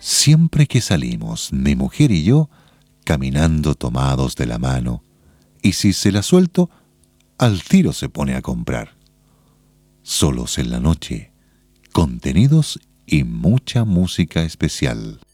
Siempre que salimos, mi mujer y yo, caminando tomados de la mano, y si se la suelto, al tiro se pone a comprar. Solos en la noche, contenidos y mucha música especial.